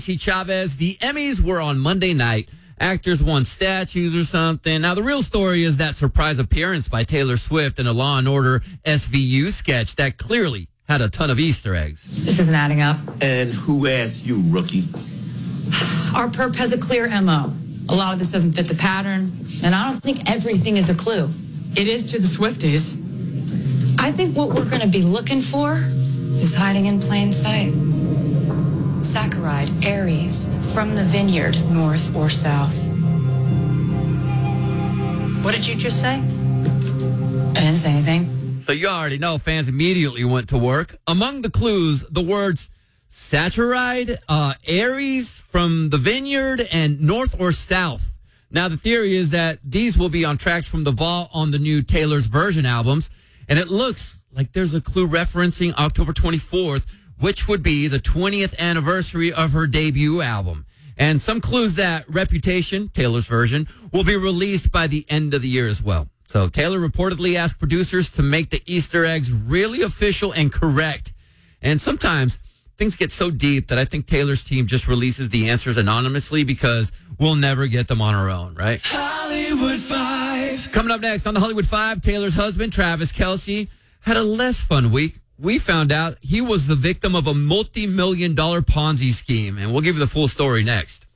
See, Chavez, the Emmys were on Monday night. Actors won statues or something. Now, the real story is that surprise appearance by Taylor Swift in a Law & Order SVU sketch that clearly had a ton of Easter eggs. This isn't adding up. And who asked you, rookie? Our perp has a clear MO. A lot of this doesn't fit the pattern, and I don't think everything is a clue. It is to the Swifties. I think what we're going to be looking for is hiding in plain sight. Saccharide, Aries, from the vineyard, north or south. What did you just say? I didn't say anything. So you already know fans immediately went to work. Among the clues, the words Saccharide, Aries, from the vineyard, and north or south. Now, the theory is that these will be on tracks from the vault on the new Taylor's Version albums. And it looks like there's a clue referencing October 24th, which would be the 20th anniversary of her debut album. And some clues that Reputation, Taylor's Version, will be released by the end of the year as well. So Taylor reportedly asked producers to make the Easter eggs really official and correct. And sometimes things get so deep that I think Taylor's team just releases the answers anonymously because we'll never get them on our own, right? Hollywood 5. Coming up next on the Hollywood 5, Taylor's husband, Travis Kelce, had a less fun week. We found out he was the victim of a multi-million-dollar Ponzi scheme, and we'll give you the full story next.